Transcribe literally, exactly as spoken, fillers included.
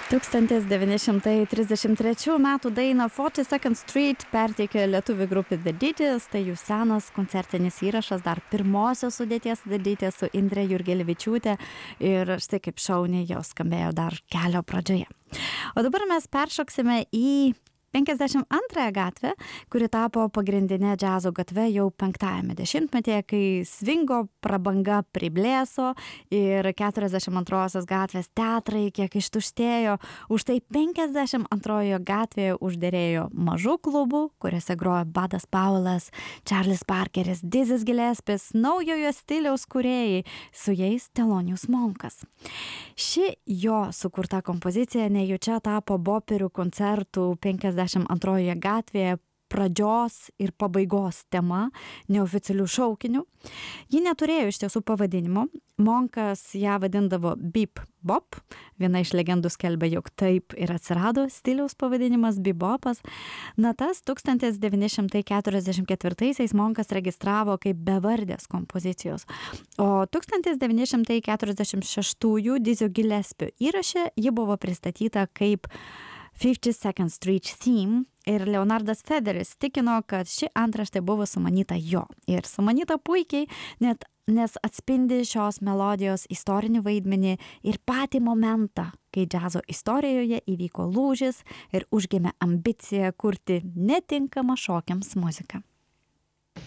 tūkstantis devyni šimtai trisdešimt trečių metų dainą forty-second Street perteikė lietuvių grupė The Ditties, tai jų senas koncertinis įrašas dar pirmosios sudėties The Ditties su Indre Jurgelevičiūte ir štai kaip šauniai jos skambėjo dar kelio pradžioje. O dabar mes peršoksime į penkiasdešimt antrąją gatvę, kuri tapo pagrindinė džiazo gatve jau penktajame dešimtmetyje, kai svingo prabanga priblėso ir keturiasdešimt antrosios gatvės teatrai kiek ištuštėjo. Už tai penkiasdešimt antrojoje gatvėje užderėjo mažų klubų, kuriuose grojo Budas Powellas, Charles Parkeris, Dizzy Gillespie, naujojo stiliaus kūrėjai, su jais Thelonious Monkas. Ši jo sukurta kompozicija nejučia tapo boperių koncertų penkiasdešimt antrojoje gatvėje pradžios ir pabaigos tema, neoficialių šaukinių. Ji neturėjo iš tiesų pavadinimo. Monkas ją vadindavo Bip Bop. Viena iš legendų skelbia, jog taip ir atsirado stiliaus pavadinimas bebopas. Natas tūkstantis devyni šimtai keturiasdešimt ketvirtaisiais Monkas registravo kaip bevardės kompozicijos. O tūkstantis devyni šimtai keturiasdešimt šeštųjų Dizzy Gillespie įraše ji buvo pristatyta kaip fifty-second Street Theme ir Leonardas Federis tikino, kad ši antraštė buvo sumanyta jo. Ir sumanyta puikiai, net, nes atspindi šios melodijos istorinį vaidmenį ir patį momentą, kai džiazo istorijoje įvyko lūžis ir užgimė ambicija kurti netinkamą šokiams muziką.